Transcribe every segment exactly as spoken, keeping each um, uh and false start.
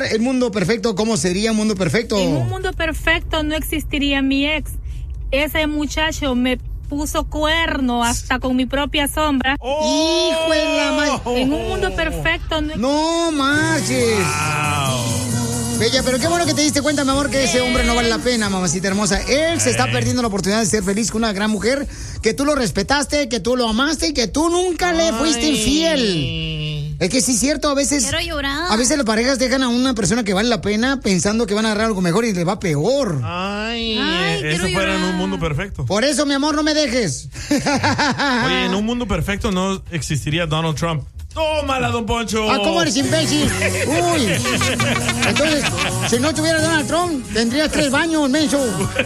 el mundo perfecto, ¿cómo sería un mundo perfecto? En un mundo perfecto no existiría mi ex. Ese muchacho me puso cuerno hasta con mi propia sombra. Oh, ¡hijo de la madre! En un mundo perfecto no... ¡No marches! Wow. Bella, pero qué bueno que te diste cuenta, mi amor, que ese hombre no vale la pena, mamacita hermosa. Él se está perdiendo la oportunidad de ser feliz con una gran mujer, que tú lo respetaste, que tú lo amaste y que tú nunca le fuiste infiel. Es que sí es cierto, a veces... Quiero llorar. A veces las parejas dejan a una persona que vale la pena pensando que van a agarrar algo mejor y les va peor. Ay, Ay, eso quiero fuera en llorar. un mundo perfecto. Por eso, mi amor, no me dejes. Oye, en un mundo perfecto no existiría Donald Trump. ¡Tómala, don Poncho! Ah, ¿cómo eres imbécil? Uy. Entonces, si no tuviera Donald Trump, tendrías tres baños, menso.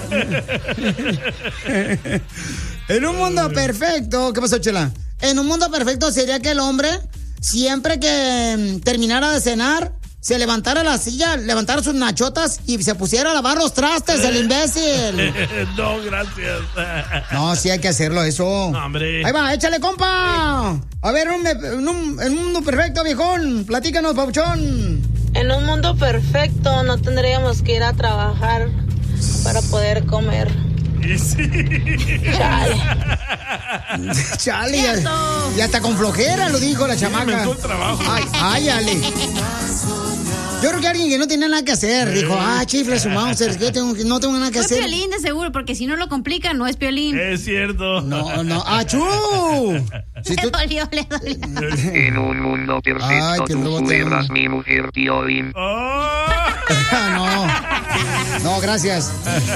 En un mundo perfecto, ¿qué pasó, Chela? En un mundo perfecto sería que el hombre, siempre que mm, terminara de cenar, se levantara de la silla, levantara sus nachotas y se pusiera a lavar los trastes, el imbécil. No, gracias. No, sí hay que hacerlo, eso. No, hombre. Ahí va, échale, compa. A ver, un, en un, en un mundo perfecto, viejón. Platícanos, pauchón. En un mundo perfecto no tendríamos que ir a trabajar para poder comer. Y sí. Chale. Chale, ya, ya hasta con flojera lo dijo la chamaca. Inventó el trabajo. Ay, ay, Ale. Yo creo que alguien que no tenía nada que hacer dijo, ah, chifle su mouse, que tengo, no tengo nada que Fue hacer. Piolín de seguro, porque si no lo complica, no es Piolín. Es cierto. No, no, achú. Si Le tú... dolió, le dolió. En un mundo perfecto Ay, que el tú robot te- fueras mi mujer, Piolín. Oh. no, no, gracias.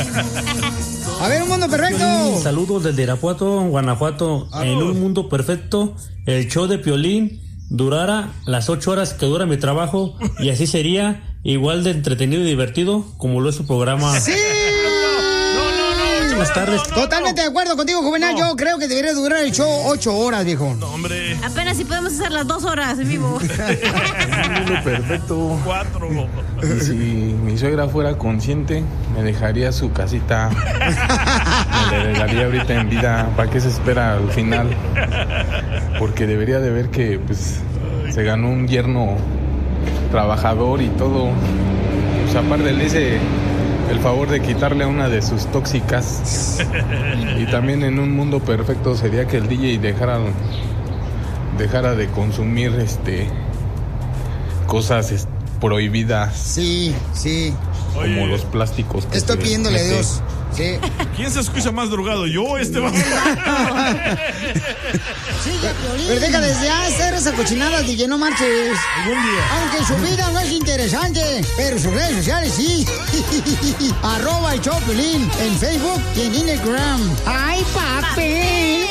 A ver, un mundo perfecto. Saludos desde Irapuato, Guanajuato. En un mundo perfecto, el show de Piolín durara las ocho horas que dura mi trabajo y así sería igual de entretenido y divertido como lo es su programa. ¡Sí! Buenas tardes. Totalmente de acuerdo contigo, Juvenal. Yo creo que debería durar el show ocho horas, viejo. No, hombre. Apenas si podemos hacer las dos horas en vivo. Un mundo perfecto. Cuatro. Y si mi suegra fuera consciente, me dejaría su casita. Me le daría ahorita en vida. ¿Para qué se espera al final? Porque debería de ver que pues se ganó un yerno trabajador y todo. Pues aparte le hice el favor de quitarle a una de sus tóxicas. Y también en un mundo perfecto sería que el D J dejara dejara de consumir este cosas este, prohibidas. Sí, sí. Como Oye. los plásticos. que Estoy se pidiéndole a mete. Dios. Sí. ¿Quién se escucha más drogado? ¿Yo o este va? Pero deja desde hacer esa cochinada, D J, no marches. Algún día. Aunque su vida no es interesante, pero sus redes sociales sí. Arroba el Choplin en Facebook y en Instagram. ¡Ay, papi!